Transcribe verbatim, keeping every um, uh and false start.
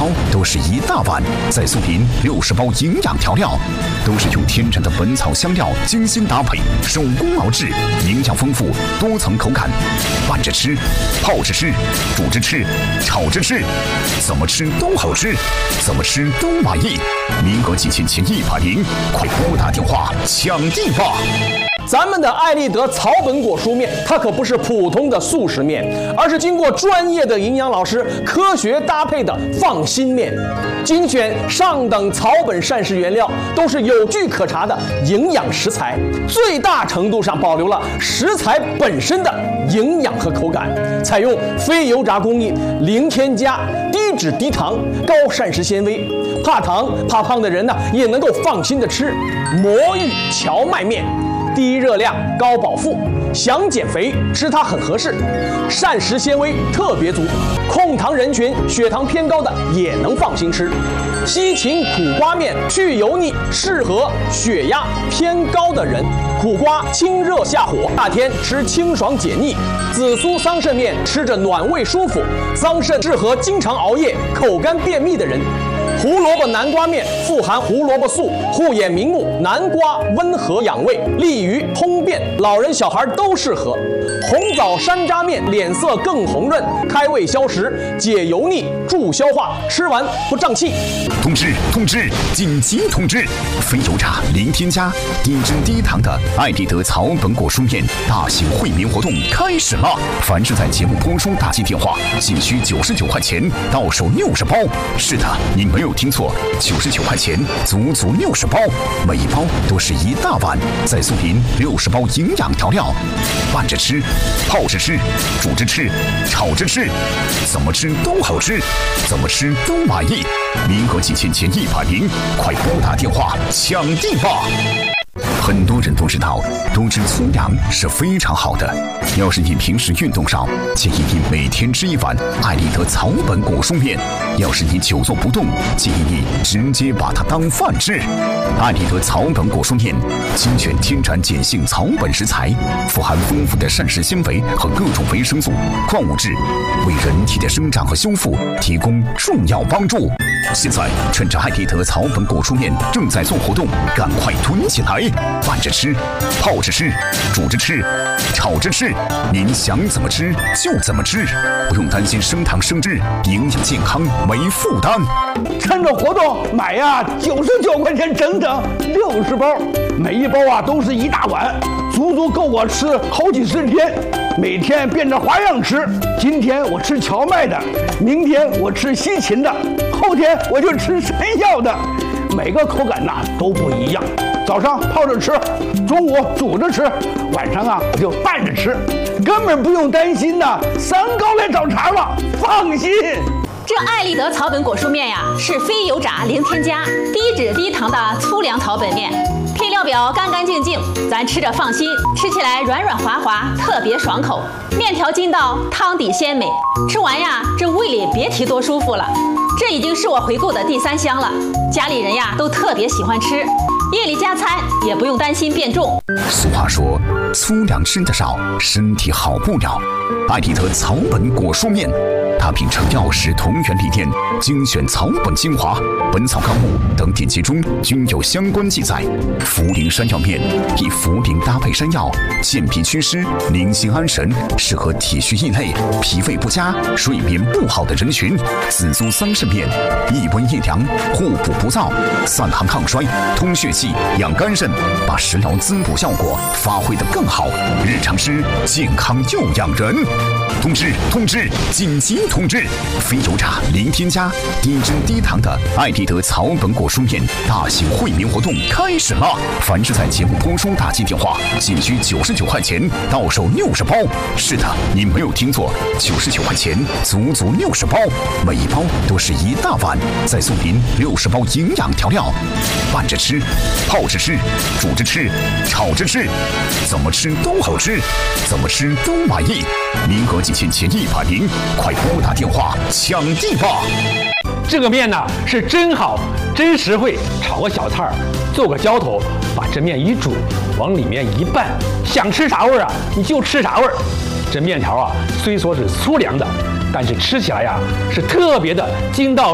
包都是一大碗，再送您六十包营养调料，都是用天然的本草香料精心搭配，手工熬制，营养丰富，多层口感。拌着吃，泡着吃，煮着吃，炒着吃，怎么吃都好吃，怎么吃都满意。名额仅限前一百名，快拨打电话抢地吧！ 咱们的艾丽德草本果蔬面，它可不是普通的速食面，而是经过专业的营养老师科学搭配的放心面，精选上等草本膳食原料，都是有据可查的营养食材，最大程度上保留了食材本身的营养和口感，采用非油炸工艺，零添加，低脂低糖，高膳食纤维，怕糖怕胖的人呢也能够放心的吃。魔芋荞麦面。低热量高饱腹，想减肥吃它很合适，膳食纤维特别足，控糖人群血糖偏高的也能放心吃。西芹苦瓜面去油腻，适合血压偏高的人。苦瓜清热下火，夏天吃清爽解腻。紫苏桑葚面吃着暖胃舒服，桑葚适合经常熬夜、口干便秘的人。胡萝卜南瓜面富含胡萝卜素，护眼明目，南瓜温和养胃，利于通便，老人小孩都适合。红枣山楂面脸色更红润，开胃消食，解油腻，助消化，吃完不胀气。 通知通知，紧急通知！非油炸、零添加、低脂低糖的艾丽德草本果蔬面大型惠民活动开始了！凡是在节目播出打进电话，仅需九十九块钱，到手六十包。是的，你没有听错，九十九块钱，足足六十包，每一包都是一大碗，再送您六十包营养调料，拌着吃，泡着吃，煮着吃，炒着吃，怎么吃都好吃，怎么吃都满意。名额仅限前一百名，快拨打电话抢地吧！很多人都知道，多吃粗粮是非常好的。要是你平时运动少，建议你每天吃一碗艾丽德草本果蔬面；要是你久坐不动，建议你直接把它当饭吃。艾丽德草本果蔬面精选天然碱性草本食材，富含丰富的膳食纤维和各种维生素、矿物质，为人体的生长和修复提供重要帮助。现在趁着艾丽德草本果蔬面正在做活动，赶快囤起来！拌着吃，泡着吃，煮着吃，炒着吃，您想怎么吃就怎么吃，不用担心升糖升脂，营养健康没负担。 趁着活动买呀，九十九块钱整整六十包，每一包啊都是一大碗，足足够我吃好几十天。每天变着花样吃，今天我吃荞麦的，明天我吃西芹的，后天我就吃山药的，每个口感呐都不一样。早上泡着吃，中午煮着吃，晚上啊我就拌着吃，根本不用担心呐三高来找茬了，放心。 这艾丽德草本果蔬面呀，是非油炸、零添加、低脂低糖的粗粮草本面，配料表干干净净，咱吃着放心，吃起来软软滑滑，特别爽口。面条筋道，汤底鲜美，吃完呀，这胃里别提多舒服了。这已经是我回购的第三箱了，家里人呀都特别喜欢吃，夜里加餐也不用担心变重。 俗话说，粗粮吃得少，身体好不了。艾丽德草本果蔬面，它秉承药食同源理念，精选草本精华、本草纲目等典籍中均有相关记载。茯苓山药面以茯苓搭配山药，健脾祛湿、宁心安神，适合体虚易累、脾胃不佳、睡眠不好的人群。紫苏桑葚面一温一凉，互补不燥，散寒抗衰、通血气、养肝肾，把食疗滋补效果发挥得更好。日常吃，健康又养人。通知通知，紧急通知！非油炸、零添加、低脂低糖的艾丽德草本果蔬面大型惠民活动开始了！凡是在节目播出打进电话，仅需九十九块钱，到手六十包。是的，你没有听错，九十九块钱，足足六十包，每一包都是一大碗，再送您六十包营养调料，拌着吃，泡着吃，煮着吃，炒着吃，怎么吃都好吃，怎么吃都满意。名额仅限前一百名，快拨打电话抢地吧！ 这个面呢是真好，真实惠，炒个小菜儿，做个浇头，把这面一煮，往里面一拌，想吃啥味儿啊你就吃啥味儿。这面条啊虽说是粗粮的，但是吃起来呀是特别的筋道。